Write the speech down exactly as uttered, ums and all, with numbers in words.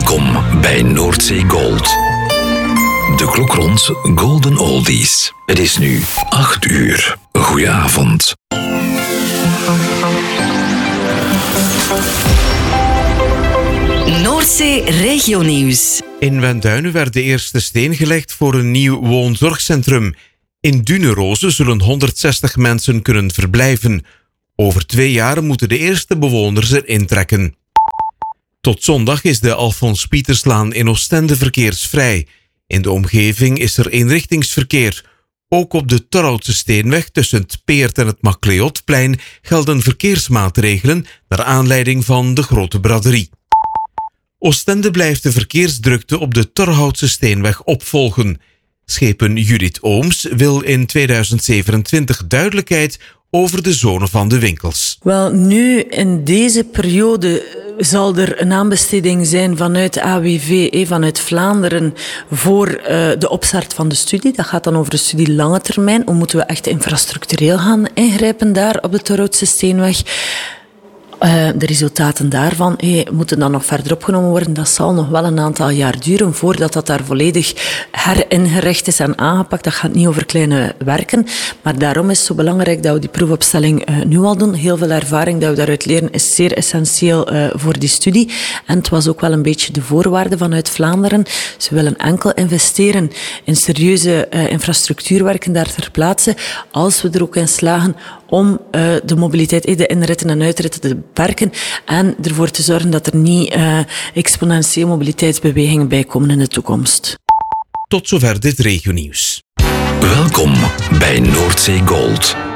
Welkom bij Noordzee Gold. De klok rond Golden Oldies. Het is nu acht uur. Goedenavond. Noordzee Regionieuws. In Wenduinen werd de eerste steen gelegd voor een nieuw woonzorgcentrum. In Duneroze zullen honderdzestig mensen kunnen verblijven. Over twee jaar moeten de eerste bewoners erin trekken. Tot zondag is de Alfons Pieterslaan in Oostende verkeersvrij. In de omgeving is er eenrichtingsverkeer. Ook op de Torhoutse Steenweg tussen het Peert en het Macleodplein gelden verkeersmaatregelen naar aanleiding van de grote braderie. Oostende blijft de verkeersdrukte op de Torhoutse Steenweg opvolgen. Schepen Judith Ooms wil in tweeduizend zevenentwintig duidelijkheid over de zone van de winkels. Wel, nu in deze periode zal er een aanbesteding zijn vanuit A W V, vanuit Vlaanderen, voor uh, de opstart van de studie. Dat gaat dan over de studie lange termijn. Hoe moeten we echt infrastructureel gaan ingrijpen daar op de Torhoutse Steenweg? Uh, de resultaten daarvan hey, moeten dan nog verder opgenomen worden. Dat zal nog wel een aantal jaar duren voordat dat daar volledig heringericht is en aangepakt. Dat gaat niet over kleine werken. Maar daarom is het zo belangrijk dat we die proefopstelling uh, nu al doen. Heel veel ervaring dat we daaruit leren is zeer essentieel uh, voor die studie. En het was ook wel een beetje de voorwaarde vanuit Vlaanderen. Ze willen enkel investeren in serieuze uh, infrastructuurwerken daar ter plaatse, als we er ook in slagen om uh, de mobiliteit, de inritten en uitritten te beperken en ervoor te zorgen dat er niet uh, exponentieel mobiliteitsbewegingen bij komen in de toekomst. Tot zover dit regionieuws. Welkom bij Noordzee Gold.